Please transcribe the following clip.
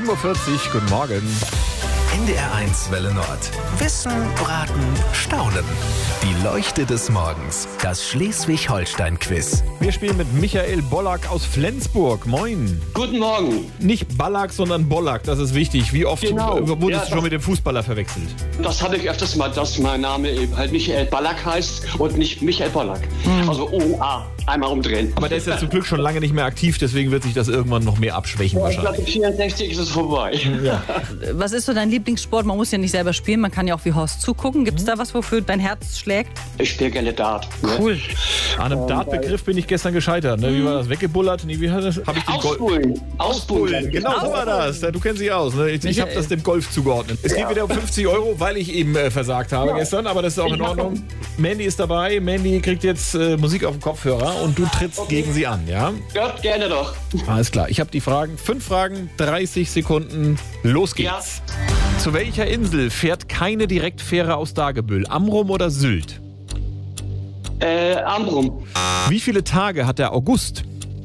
7.40 Uhr, guten Morgen. NDR1 Welle Nord. Wissen, Braten, Staunen. Die Leuchte des Morgens. Das Schleswig-Holstein-Quiz. Wir spielen mit Michael Bollack aus Flensburg. Moin. Guten Morgen. Nicht Ballack, sondern Bollack, das ist wichtig. Wie oft wurdest du schon mit dem Fußballer verwechselt? Das habe ich öfters mal, dass mein Name eben halt Michael Ballack heißt und nicht Michael Bollack. Also OA, einmal umdrehen. Aber der ist ja zum Glück schon lange nicht mehr aktiv, deswegen wird sich das irgendwann noch mehr abschwächen Ich wahrscheinlich. glaube, 64 ist es vorbei. Ja. Was ist so dein Lieblingssport? Man muss ja nicht selber spielen, man kann ja auch wie Horst zugucken. Gibt es da was, wofür dein Herz schlägt? Ich spiele gerne Dart. Ne? Cool. An einem Dartbegriff bin ich gestern gescheitert. Ne? Wie war das? Weggebullert? Nee, wie hat das? Hab ich den Ausbulen. Ausbulen. Genau so war das. Du kennst dich aus. Ne? Ich habe das dem Golf zugeordnet. Es geht wieder um 50 €, weil ich eben versagt habe gestern, aber das ist auch in Ordnung. Mandy ist dabei. Mandy kriegt jetzt Musik auf dem Kopfhörer und du trittst gegen sie an, ja? Ja, gerne doch. Alles klar. Ich habe die Fragen. 5 Fragen, 30 Sekunden. Los geht's. Ja. Zu welcher Insel fährt keine Direktfähre aus Dagebüll? Amrum oder Sylt? Amrum. Wie viele Tage hat der August?